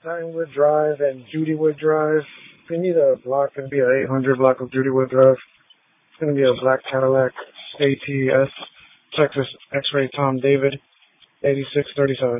Steinwood Drive and Judywood Drive. If you need a block, it's going to be an 800 block of Judywood Drive. It's going to be a black Cadillac ATS, Texas X-Ray Tom David, 8637.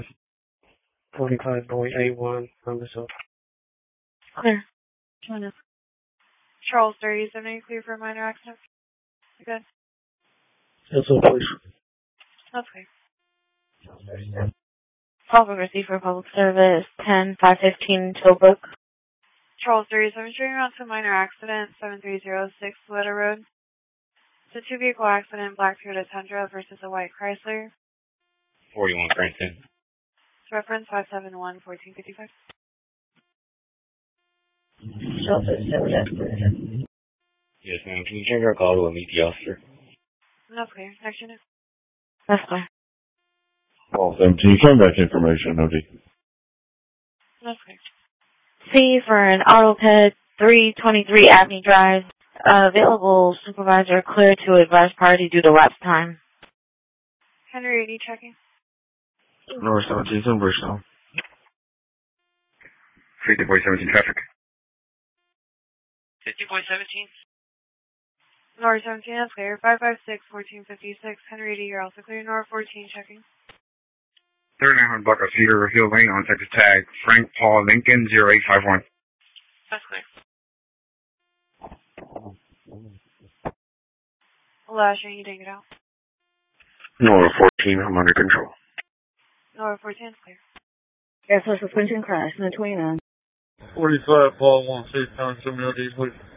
45.81 on the cell. Clear. Join us. Charles 3070, clear for a minor accident. You good? Yes, sir, please. That's clear. Call from receipt for public service, 10-515 Tobruk. Charles 37, showing around to a minor accident, 7306 Letta Road. It's a two-vehicle accident, black Toyota Tundra versus a white Chrysler. 41 Cranston. Reference 571-1455. Yes, ma'am. Can you change our call to a meet the officer? That's clear. Next unit. That's clear. Call 17, contact information, OD. That's clear. C for an AutoPed, 323 Avenue Drive. Available supervisor clear to advise party due to lapse time. Henry 80 checking. North 17th and Bristol. 50.17 traffic. 50.17. North 17, that's clear. 556-1456. Henry 80, you're also clear. North 14 checking. 3900 block of Cedar Hill Lane on Texas tag. Frank Paul Lincoln 0851. That's clear. Last year, you didn't get out. North 14, I'm under control. North 14 is clear. Air suspension crash in the 29. 45, Paul 16, calling 7 OD, please.